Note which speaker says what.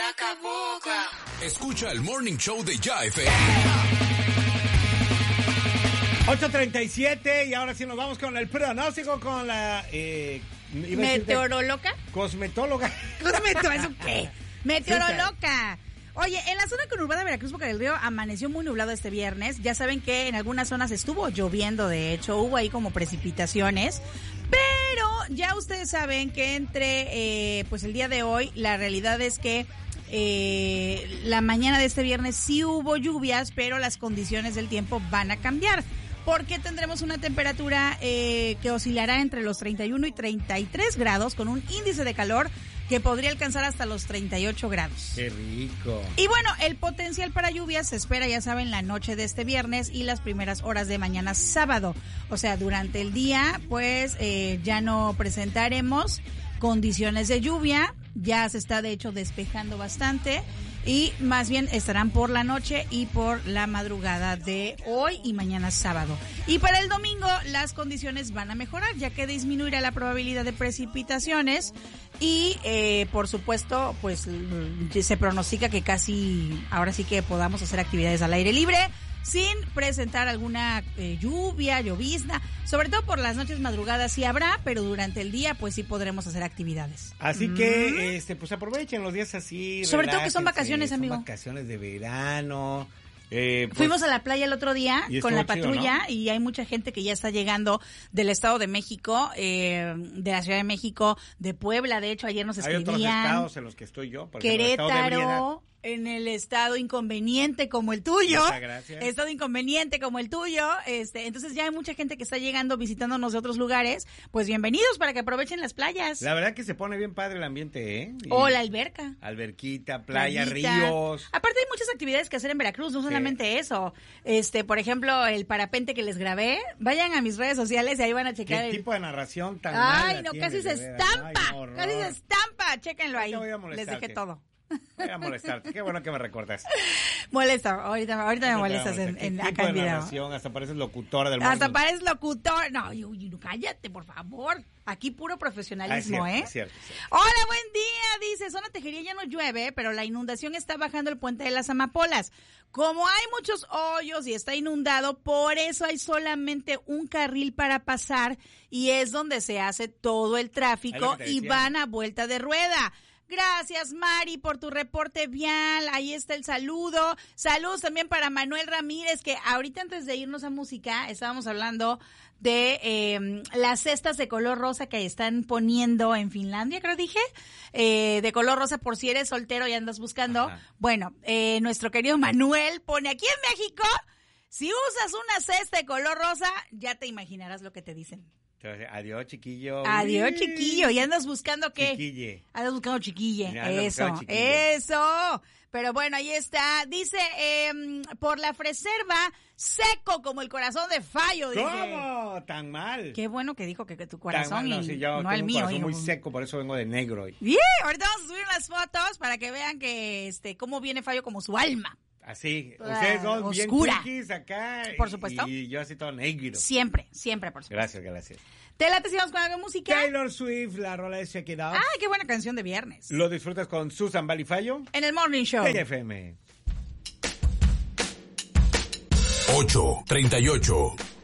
Speaker 1: Chacabuca.
Speaker 2: Escucha el Morning Show de Ya FM.
Speaker 3: 8:37 y ahora sí nos vamos con el pronóstico con la...
Speaker 4: ¿Meteoróloga?
Speaker 3: Cosmetóloga.
Speaker 4: ¿Eso qué? Meteoróloga. Oye, en la zona conurbada de Veracruz, Boca del Río, amaneció muy nublado este viernes. Ya saben que en algunas zonas estuvo lloviendo, de hecho, hubo ahí como precipitaciones. Pero ya ustedes saben que entre pues el día de hoy, la realidad es que la mañana de este viernes sí hubo lluvias, pero las condiciones del tiempo van a cambiar. Porque tendremos una temperatura que oscilará entre los 31 y 33 grados, con un índice de calor que podría alcanzar hasta los 38 grados.
Speaker 3: ¡Qué rico!
Speaker 4: Y bueno, el potencial para lluvias se espera, ya saben, la noche de este viernes y las primeras horas de mañana sábado. O sea, durante el día, pues, ya no presentaremos condiciones de lluvia. Ya se está, de hecho, despejando bastante. Y más bien estarán por la noche y por la madrugada de hoy y mañana sábado. Y para el domingo las condiciones van a mejorar, ya que disminuirá la probabilidad de precipitaciones y por supuesto pues se pronostica que casi ahora sí que podamos hacer actividades al aire libre sin presentar alguna lluvia, llovizna, sobre todo por las noches madrugadas sí habrá, pero durante el día pues sí podremos hacer actividades.
Speaker 3: Así que pues aprovechen los días así.
Speaker 4: Sobre todo que son vacaciones, amigo.
Speaker 3: Son vacaciones de verano.
Speaker 4: Fuimos a la playa el otro día con la patrulla,
Speaker 3: chido, ¿no?
Speaker 4: Y hay mucha gente que ya está llegando del Estado de México, de la Ciudad de México, de Puebla, de hecho ayer nos escribían.
Speaker 3: Hay otros estados en los que estoy yo, por
Speaker 4: Querétaro, en el estado inconveniente como el tuyo.
Speaker 3: Muchas gracias.
Speaker 4: Estado inconveniente como el tuyo. Entonces ya hay mucha gente que está llegando, visitándonos de otros lugares. Pues bienvenidos para que aprovechen las playas.
Speaker 3: La verdad que se pone bien padre el ambiente, ¿eh?
Speaker 4: O la alberca.
Speaker 3: Alberquita, playa,
Speaker 4: Playita.
Speaker 3: Ríos.
Speaker 4: Aparte hay muchas actividades que hacer en Veracruz, no solamente eso. Por ejemplo, el parapente que les grabé. Vayan a mis redes sociales y ahí van a checar.
Speaker 3: ¿Qué tipo de narración tan
Speaker 4: Ay,
Speaker 3: mala
Speaker 4: no,
Speaker 3: tienes,
Speaker 4: casi se
Speaker 3: de veras?
Speaker 4: estampa.
Speaker 3: Ay, no,
Speaker 4: Casi se estampa. Chéquenlo ahí.
Speaker 3: Te voy a
Speaker 4: Les
Speaker 3: molestarte.
Speaker 4: dejé todo.
Speaker 3: Voy a molestarte. Qué bueno que me recordas.
Speaker 4: Molesta, ahorita me molestas en
Speaker 3: ¿Qué tipo
Speaker 4: acá
Speaker 3: de
Speaker 4: en video.
Speaker 3: narración? Hasta pareces locutora del
Speaker 4: Hasta
Speaker 3: mundo.
Speaker 4: pareces locutor. No, cállate, por favor. Aquí puro profesionalismo,
Speaker 3: Es cierto.
Speaker 4: Hola, buen día. Dice, zona Tejería ya no llueve, pero la inundación está bajando el puente de las Amapolas. Como hay muchos hoyos y está inundado, por eso hay solamente un carril para pasar y es donde se hace todo el tráfico y van a vuelta de rueda. Gracias, Mari, por tu reporte vial. Ahí está el saludo. Saludos también para Manuel Ramírez, que ahorita antes de irnos a música estábamos hablando de las cestas de color rosa que están poniendo en Finlandia, creo dije, de color rosa por si eres soltero y andas buscando. Ajá. Bueno, nuestro querido Manuel pone aquí en México, si usas una cesta de color rosa, ya te imaginarás lo que te dicen.
Speaker 3: Entonces, adiós, chiquillo.
Speaker 4: Adiós, chiquillo. ¿Y andas buscando qué?
Speaker 3: Chiquille.
Speaker 4: Andas buscando chiquille.
Speaker 3: Eso.
Speaker 4: Eso. Pero bueno, ahí está. Dice, por la freserva, seco como el corazón de Fallo. Dice.
Speaker 3: ¿Cómo? ¿Tan mal?
Speaker 4: Qué bueno que dijo que tu corazón
Speaker 3: no, sí, yo
Speaker 4: no
Speaker 3: tengo
Speaker 4: el mío.
Speaker 3: Un corazón muy seco, por eso vengo de negro hoy.
Speaker 4: Bien, ahorita vamos a subir unas fotos para que vean que cómo viene Fallo como su alma.
Speaker 3: Así, ustedes son
Speaker 4: oscura.
Speaker 3: Bien chiquis acá.
Speaker 4: Por supuesto.
Speaker 3: Y yo así todo negro.
Speaker 4: Siempre, por supuesto.
Speaker 3: Gracias.
Speaker 4: ¿Te late si vamos con algo de música?
Speaker 3: Taylor Swift, la rola de Shake It Out.
Speaker 4: ¡Ay, qué buena canción de viernes!
Speaker 3: Lo disfrutas con Susan Balifallo.
Speaker 4: En el Morning Show.
Speaker 3: De FM.
Speaker 2: 8:38.